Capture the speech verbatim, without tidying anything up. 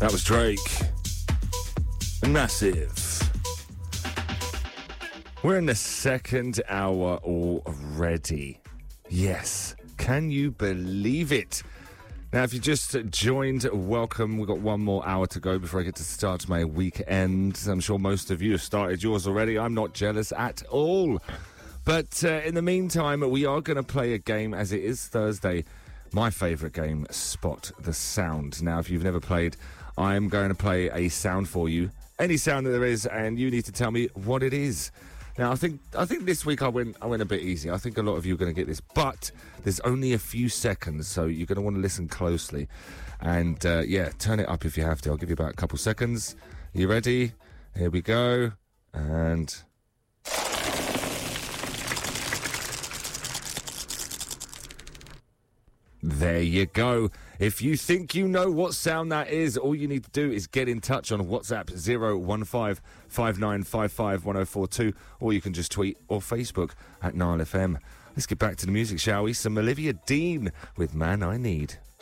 That was Drake. Massive. We're in the second hour already. Yes. Can you believe it? Now, if you just joined, welcome. We've got one more hour to go before I get to start my weekend. I'm sure most of you have started yours already. I'm not jealous at all. But uh, in the meantime, we are going to play a game as it is Thursday. My favourite game, Spot the Sound. Now, if you've never played, I'm going to play a sound for you. Any sound that there is, and you need to tell me what it is. Now, I think I think this week I went I went a bit easy. I think a lot of you are going to get this, but there's only a few seconds, so you're going to want to listen closely. And, uh, yeah, turn it up if you have to. I'll give you about a couple seconds. Are you ready? Here we go. And... there you go. If you think you know what sound that is, all you need to do is get in touch on WhatsApp zero one five five nine five five one zero four two, or you can just tweet or Facebook at Nile F M. Let's get back to the music, shall we? Some Olivia Dean with Man I Need.